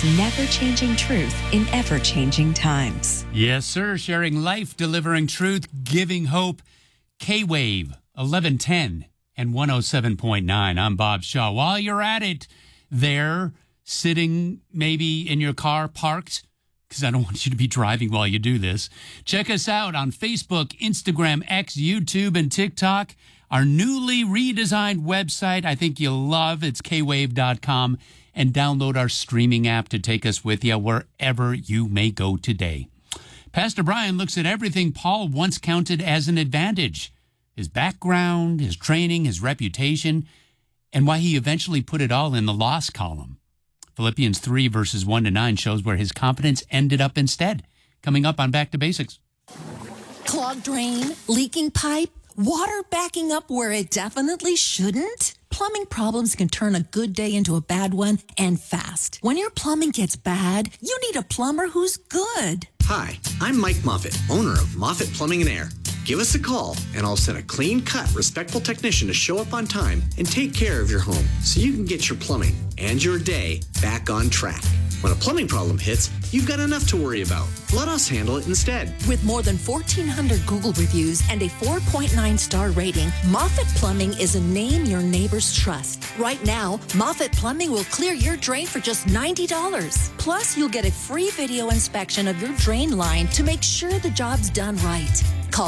K-Wave's never-changing truth in ever-changing times. Yes, sir. Sharing life, delivering truth, giving hope. K-Wave, 1110 and 107.9. I'm Bob Shaw. While you're at it there, sitting maybe in your car parked, because I don't want you to be driving while you do this, check us out on Facebook, Instagram, X, YouTube, and TikTok. Our newly redesigned website, I think you'll love. It's kwave.com. And download our streaming app to take us with you wherever you may go today. Pastor Brian looks at everything Paul once counted as an advantage. His background, his training, his reputation, and why he eventually put it all in the loss column. Philippians 3 verses 1 to 9 shows where his confidence ended up instead. Coming up on Back to Basics. Clogged drain, leaking pipe, water backing up where it definitely shouldn't? Plumbing problems can turn a good day into a bad one, and fast. When your plumbing gets bad, you need a plumber who's good. Hi, I'm Mike Moffat, owner of Moffat Plumbing and Air. Give us a call, and I'll send a clean-cut, respectful technician to show up on time and take care of your home so you can get your plumbing and your day back on track. When a plumbing problem hits, you've got enough to worry about. Let us handle it instead. With more than 1,400 Google reviews and a 4.9-star rating, Moffat Plumbing is a name your neighbors trust. Right now, Moffat Plumbing will clear your drain for just $90. Plus, you'll get a free video inspection of your drain line to make sure the job's done right. Call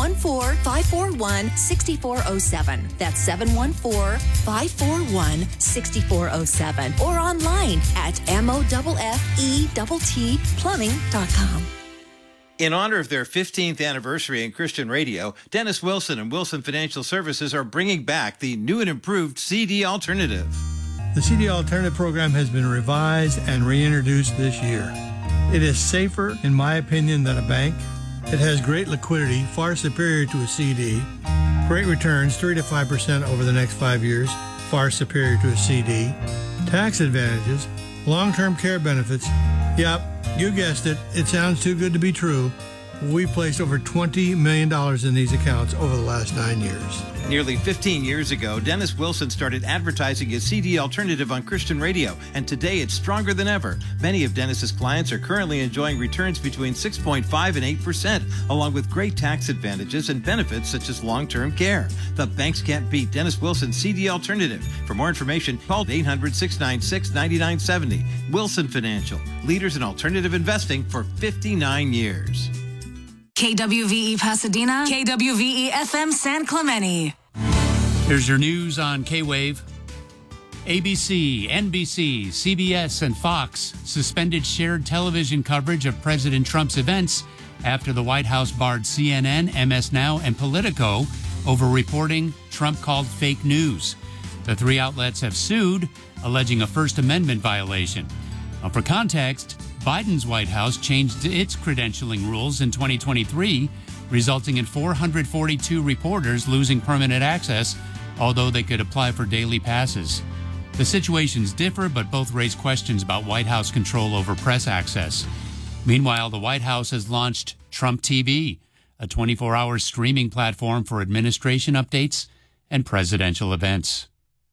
714-541-6407. That's 714-541-6407. Or online at MOFFETT plumbing.com. In honor of their 15th anniversary in Christian radio, Dennis Wilson and Wilson Financial Services are bringing back the new and improved CD Alternative. The CD Alternative program has been revised and reintroduced this year. It is safer, in my opinion, than a bank. It has great liquidity, far superior to a CD. Great returns, 3 to 5% over the next 5 years, far superior to a CD. Tax advantages, long-term care benefits. Yep, you guessed it. It sounds too good to be true. We placed over $20 million in these accounts over the last 9 years. Nearly 15 years ago, Dennis Wilson started advertising his CD Alternative on Christian radio, and today it's stronger than ever. Many of Dennis's clients are currently enjoying returns between 6.5 and 8%, along with great tax advantages and benefits such as long-term care. The banks can't beat Dennis Wilson's CD Alternative. For more information, call 800-696-9970. Wilson Financial, leaders in alternative investing for 59 years. KWVE Pasadena, KWVE FM San Clemente. Here's your news on K-Wave. ABC, NBC, CBS, and Fox suspended shared television coverage of President Trump's events after the White House barred CNN, MS Now, and Politico over reporting Trump called fake news. The three outlets have sued, alleging a First Amendment violation. Now, for context, Biden's White House changed its credentialing rules in 2023, resulting in 442 reporters losing permanent access, although they could apply for daily passes. The situations differ, but both raise questions about White House control over press access. Meanwhile, the White House has launched Trump TV, a 24-hour streaming platform for administration updates and presidential events.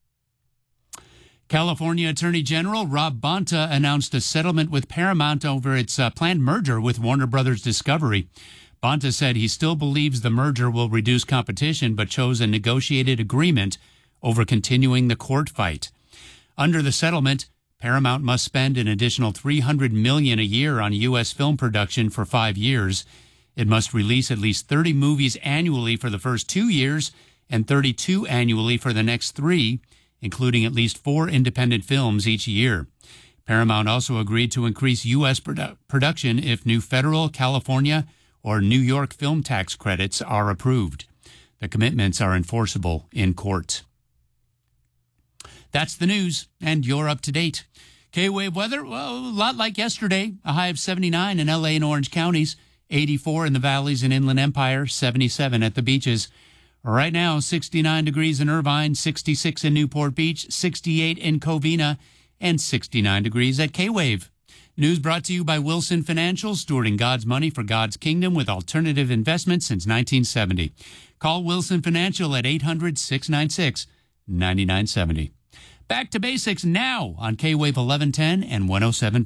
California Attorney General Rob Bonta announced a settlement with Paramount over its planned merger with Warner Brothers Discovery. Bonta said he still believes the merger will reduce competition, but chose a negotiated agreement over continuing the court fight. Under the settlement, Paramount must spend an additional $300 million a year on U.S. film production for 5 years. It must release at least 30 movies annually for the first 2 years and 32 annually for the next 3, including at least 4 independent films each year. Paramount also agreed to increase U.S. production if new federal, California, or New York film tax credits are approved. The commitments are enforceable in court. That's the news, and you're up to date. K-Wave weather, well, a lot like yesterday. A high of 79 in L.A. and Orange counties, 84 in the valleys and Inland Empire, 77 at the beaches. Right now, 69 degrees in Irvine, 66 in Newport Beach, 68 in Covina, and 69 degrees at K-Wave. News brought to you by Wilson Financial, stewarding God's money for God's kingdom with alternative investments since 1970. Call Wilson Financial at 800-696-9970. Back to basics now on K-Wave 1110 and 107.